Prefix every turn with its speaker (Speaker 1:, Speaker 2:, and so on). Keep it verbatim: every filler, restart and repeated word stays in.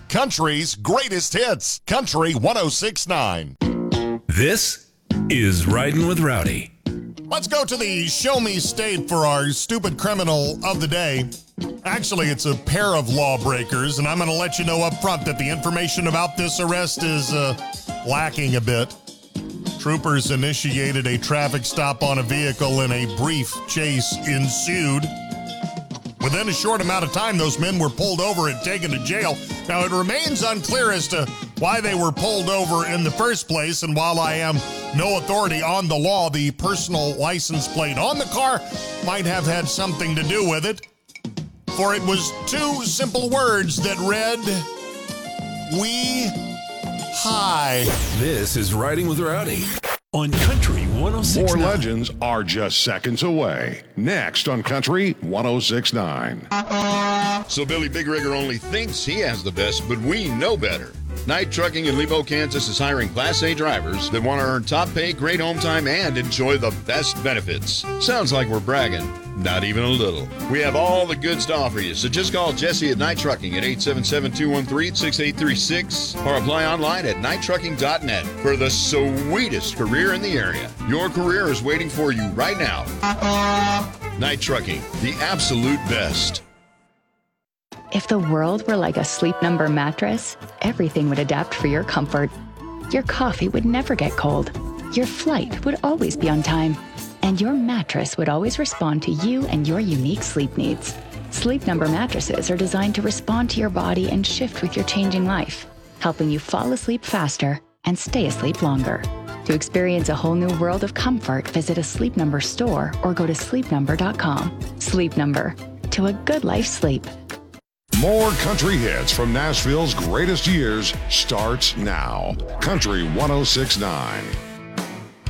Speaker 1: Country's greatest hits. Country one oh six point nine.
Speaker 2: This is Riding with Rowdy.
Speaker 1: Let's go to the show me state for our stupid criminal of the day. Actually, it's a pair of lawbreakers, and I'm going to let you know up front that the information about this arrest is uh, lacking a bit. Troopers initiated a traffic stop on a vehicle and a brief chase ensued. Within a short amount of time, those men were pulled over and taken to jail. Now, it remains unclear as to why they were pulled over in the first place, and while I am no authority on the law, the personal license plate on the car might have had something to do with it, for it was two simple words that read, "We High."
Speaker 2: This is Riding with Rowdy on Country one oh six point nine.
Speaker 3: More legends are just seconds away. Next on Country one oh six point nine.
Speaker 4: So Billy Big Rigger only thinks he has the best, but we know better. Knight Trucking in Lebo, Kansas is hiring Class A drivers that want to earn top pay, great home time, and enjoy the best benefits. Sounds like we're bragging. Not even a little. We have all the goods to offer you, so just call Jesse at Knight Trucking at eight seven seven, two one three, six eight three six or apply online at knight trucking dot net for the sweetest career in the area. Your career is waiting for you right now. Knight Trucking, the absolute best.
Speaker 5: If the world were like a Sleep Number mattress, everything would adapt for your comfort. Your coffee would never get cold. Your flight would always be on time. And your mattress would always respond to you and your unique sleep needs. Sleep Number mattresses are designed to respond to your body and shift with your changing life, helping you fall asleep faster and stay asleep longer. To experience a whole new world of comfort, visit a Sleep Number store or go to sleep number dot com. Sleep Number. To a good life sleep.
Speaker 3: More country hits from Nashville's greatest years starts now. Country one oh six point nine.